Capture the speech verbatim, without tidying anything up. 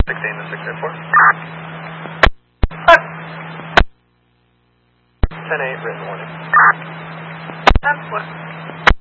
sixteen to six eight four. ten eight, written warning. That's what.